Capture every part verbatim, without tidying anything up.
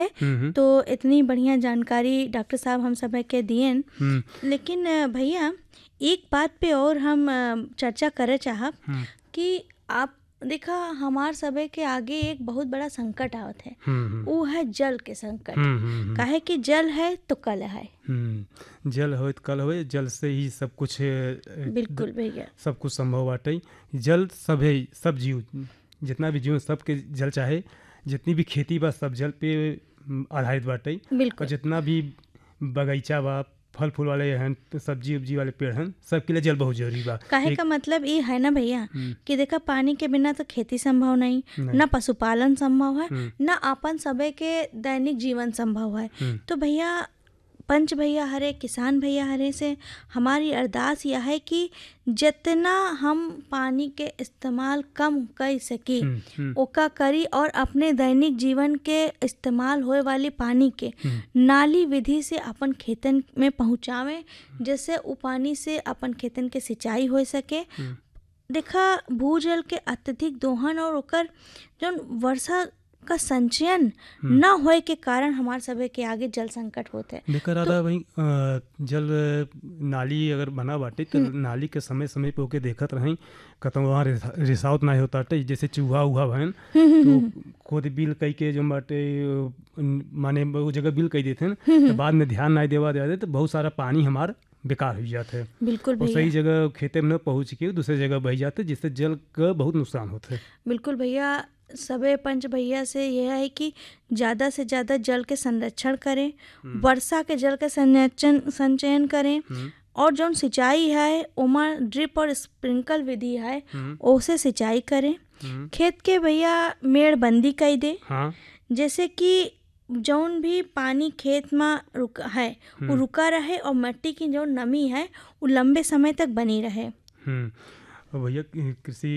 हम्म तो इतनी बढ़िया जानकारी डॉक्टर साहब हम सब के दियन। हम्म लेकिन अ, भैया एक बात पे और हम अ, चर्चा करे चाहब हम्म कि आप देखा हमार सबे के आगे एक बहुत बड़ा संकट आवत है, हम्म वो है जल के संकट। हम्म हम्म काहे कि जल है तो कल है। हम्म जल होत कल होए, जल से ही सब कुछ अ, द- बिल्कुल भैया। सब कुछ संभव बाटे। जल सब है, सब जीव जितना भी जीव सबके जल चाहे, जितनी भी खेती बा सब जल पे म, आधारित बाटे। और बिल्कुल जितना भी बगीचा बा, फल फूल वाले हैं, सब्जी उब्जी वाले पेड़ हैं, सबके लिए जल बहुत जरूरी बा। काहे एक का मतलब ये है ना भैया हम्म, कि देखा पानी के बिना तो खेती संभव नहीं, नहीं ना पशुपालन संभव है, हम्म ना अपन सबे के दैनिक जीवन संभव है। हम्म तो भैया पंच भैया हरे, किसान भैया हरे से हमारी अरदास यह है कि जितना हम पानी के इस्तेमाल कम कर सकी हम्म हम्म ओका करी, और अपने दैनिक जीवन के इस्तेमाल होए वाली पानी के हम्म नाली विधि से अपन खेतन में पहुँचावें, जिससे उ पानी से अपन खेतन के सिंचाई हो सके। हम्म देखा भूजल के अत्यधिक दोहन और ओकर जौन वर्षा का संचयन हम्म न होए के कारण हमार सभे के आगे जल संकट होते हैं। देखा रहा तो था भाई, अ, जल नाली अगर बना बाटे तो हम्म नाली के समय समय पे होके देखत रही, कतौ वहाँ रिसा- रिसावत ना होता टे, जैसे चूहा उहा भन हम्म हम्म तो हम्म खुद बिल कई के जो बाटे अ, माने वो जगह बिल कई देते हैं, हम्म, तो हम्म, बाद में ध्यान ना देवा दे तो बहुत सारा पानी हमार बेकार हो जाता है बिल्कुल और सही भैया। जगह खेते में न पहुँच के दूसरे जगह बह जाते, जिससे जल का बहुत नुकसान होता है। बिल्कुल भैया, सबे पंच भैया से यह है कि ज़्यादा से ज़्यादा जल के संरक्षण करें, हम्म वर्षा के जल के संरक्षण संचयन करें, हम्म और जौन सिंचाई है ओमा ड्रिप और स्प्रिंकल विधि है हम्म ओसे सिंचाई करें। हम्म खेत के भैया मेड़बंदी कर दे, हाँ जैसे कि जौन भी पानी खेत में रुका है वो हम्म रुका रहे और मिट्टी की जो नमी है वो लंबे समय तक बनी रहे। हम्म और भैया कृषि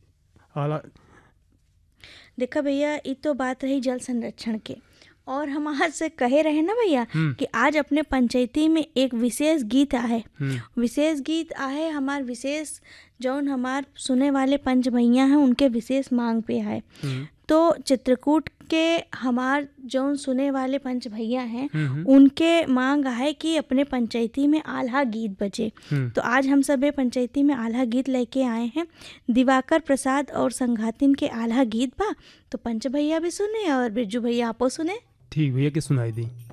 आला देखा भैया ये तो बात रही जल संरक्षण के, और हम आज से कहे रहे ना भैया हम्म कि आज अपने पंचायती में एक विशेष गीत आहे। हम्म विशेष गीत आहे हमार विशेष जौन हमार सुने वाले पंच भैया हैं उनके विशेष मांग पे है। हम्म तो चित्रकूट के हमार जौन सुने वाले पंच भैया हैं हम्म हम्म उनके मांग है कि अपने पंचायती में आल्हा गीत बजे। हम्म तो आज हम सब पंचायती में आल्हा गीत लेके आए हैं। दिवाकर प्रसाद और संघातिन के आल्हा गीत बा, तो पंच भैया भी सुने और बिरजू भैया आपो सुने। ठीक भैया कि सुनाई दी।